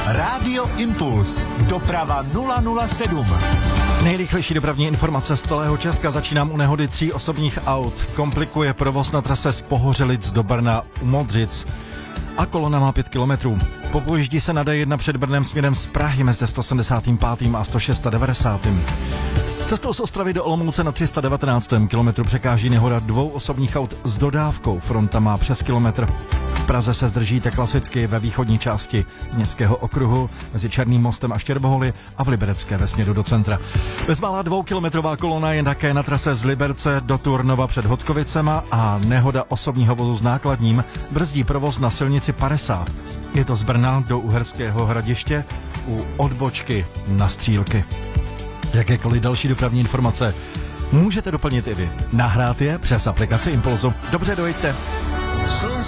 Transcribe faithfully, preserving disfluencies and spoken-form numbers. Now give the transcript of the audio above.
Rádio Impuls. Doprava nula nula sedm. Nejrychlejší dopravní informace z celého Česka. Začínám u nehody tří osobních aut. Komplikuje provoz na trase z Pohořelic do Brna u Modřic. A kolona má pět kilometrů. Popojíždí se na D jedna před Brnem směrem z Prahy mezi sto sedmdesát pět a sto devadesát šest. Cestou z Ostravy do Olomouce na tři sta devatenáctém kilometru překáží nehoda dvou osobních aut s dodávkou. Fronta má přes kilometr. V Praze se zdržíte klasicky ve východní části městského okruhu mezi Černým mostem a Štěrboholy a v Liberecké ve směru do centra. Bezmála dvoukilometrová kolona je také na trase z Liberce do Turnova před Hodkovicema a nehoda osobního vozu s nákladním brzdí provoz na silnici padesát. Je to z Brna do Uherského Hradiště u odbočky na Střílky. Jakékoliv další dopravní informace můžete doplnit i vy. Nahrát je přes aplikaci Impulzu. Dobře, dojďte.